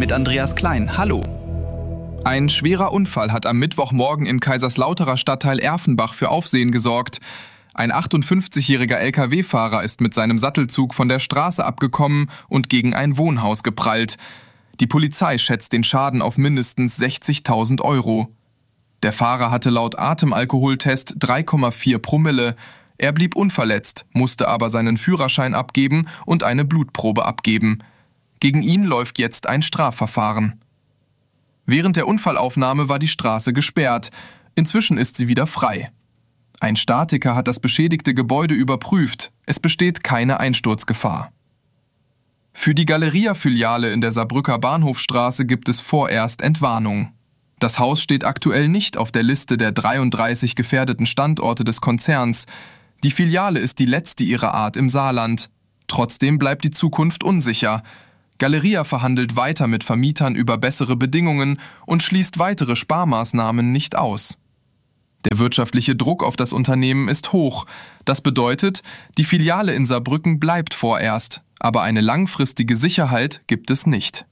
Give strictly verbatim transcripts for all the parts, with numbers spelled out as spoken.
mit Andreas Klein. Hallo. Ein schwerer Unfall hat am Mittwochmorgen im Kaiserslauterer Stadtteil Erfenbach für Aufsehen gesorgt. Ein achtundfünfzigjähriger L K W-Fahrer ist mit seinem Sattelzug von der Straße abgekommen und gegen ein Wohnhaus geprallt. Die Polizei schätzt den Schaden auf mindestens sechzigtausend Euro. Der Fahrer hatte laut Atemalkoholtest drei Komma vier Promille. Er blieb unverletzt, musste aber seinen Führerschein abgeben und eine Blutprobe abgeben. Gegen ihn läuft jetzt ein Strafverfahren. Während der Unfallaufnahme war die Straße gesperrt. Inzwischen ist sie wieder frei. Ein Statiker hat das beschädigte Gebäude überprüft. Es besteht keine Einsturzgefahr. Für die Galeria-Filiale in der Saarbrücker Bahnhofstraße gibt es vorerst Entwarnung. Das Haus steht aktuell nicht auf der Liste der dreiunddreißig gefährdeten Standorte des Konzerns. Die Filiale ist die letzte ihrer Art im Saarland. Trotzdem bleibt die Zukunft unsicher. Galeria verhandelt weiter mit Vermietern über bessere Bedingungen und schließt weitere Sparmaßnahmen nicht aus. Der wirtschaftliche Druck auf das Unternehmen ist hoch. Das bedeutet, die Filiale in Saarbrücken bleibt vorerst, aber eine langfristige Sicherheit gibt es nicht.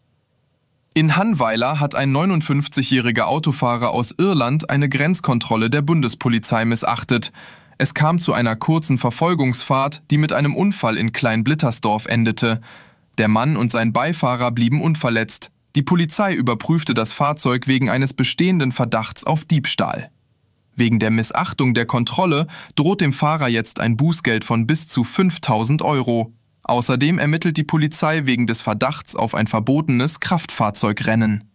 In Hannweiler hat ein neunundfünfzigjähriger Autofahrer aus Irland eine Grenzkontrolle der Bundespolizei missachtet. Es kam zu einer kurzen Verfolgungsfahrt, die mit einem Unfall in Kleinblittersdorf endete. Der Mann und sein Beifahrer blieben unverletzt. Die Polizei überprüfte das Fahrzeug wegen eines bestehenden Verdachts auf Diebstahl. Wegen der Missachtung der Kontrolle droht dem Fahrer jetzt ein Bußgeld von bis zu fünftausend Euro. Außerdem ermittelt die Polizei wegen des Verdachts auf ein verbotenes Kraftfahrzeugrennen.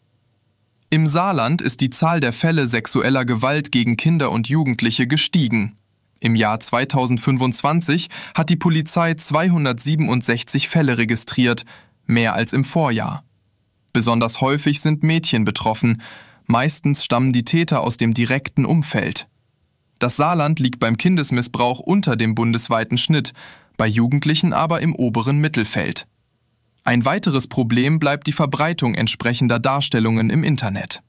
Im Saarland ist die Zahl der Fälle sexueller Gewalt gegen Kinder und Jugendliche gestiegen. Im Jahr zweitausendfünfundzwanzig hat die Polizei zweihundertsiebenundsechzig Fälle registriert, mehr als im Vorjahr. Besonders häufig sind Mädchen betroffen. Meistens stammen die Täter aus dem direkten Umfeld. Das Saarland liegt beim Kindesmissbrauch unter dem bundesweiten Schnitt, bei Jugendlichen aber im oberen Mittelfeld. Ein weiteres Problem bleibt die Verbreitung entsprechender Darstellungen im Internet.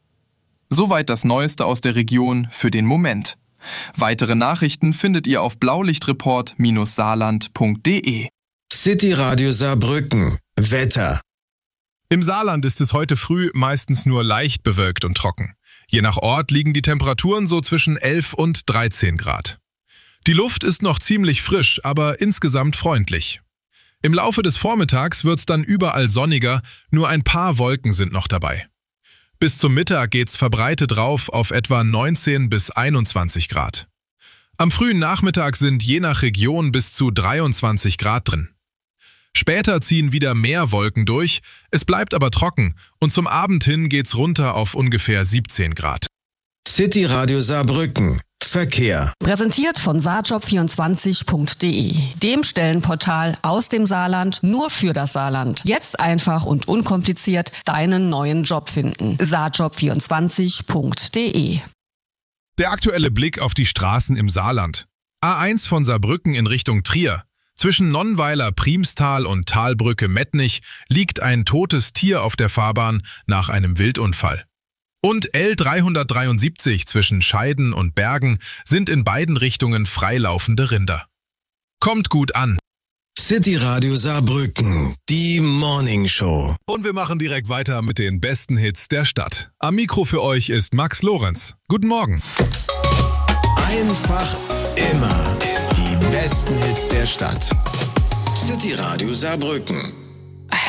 Soweit das Neueste aus der Region für den Moment. Weitere Nachrichten findet ihr auf blaulichtreport Bindestrich saarland Punkt de. City Radio Saarbrücken. Wetter. Im Saarland ist es heute früh meistens nur leicht bewölkt und trocken. Je nach Ort liegen die Temperaturen so zwischen elf und dreizehn Grad. Die Luft ist noch ziemlich frisch, aber insgesamt freundlich. Im Laufe des Vormittags wird es dann überall sonniger, nur ein paar Wolken sind noch dabei. Bis zum Mittag geht's verbreitet rauf auf etwa neunzehn bis einundzwanzig Grad. Am frühen Nachmittag sind je nach Region bis zu dreiundzwanzig Grad drin. Später ziehen wieder mehr Wolken durch, es bleibt aber trocken und zum Abend hin geht's runter auf ungefähr siebzehn Grad. City Radio Saarbrücken. Verkehr. Präsentiert von saarjob vierundzwanzig Punkt de, dem Stellenportal aus dem Saarland nur für das Saarland. Jetzt einfach und unkompliziert deinen neuen Job finden. saarjob vierundzwanzig Punkt de. Der aktuelle Blick auf die Straßen im Saarland. A eins von Saarbrücken in Richtung Trier. Zwischen Nonnweiler, Priemstal und Talbrücke-Mettnich liegt ein totes Tier auf der Fahrbahn nach einem Wildunfall. Und L dreihundertdreiundsiebzig zwischen Scheiden und Bergen sind in beiden Richtungen freilaufende Rinder. Kommt gut an. City Radio Saarbrücken, die Morning Show. Und wir machen direkt weiter mit den besten Hits der Stadt. Am Mikro für euch ist Max Lorenz. Guten Morgen. Einfach immer die besten Hits der Stadt. City Radio Saarbrücken.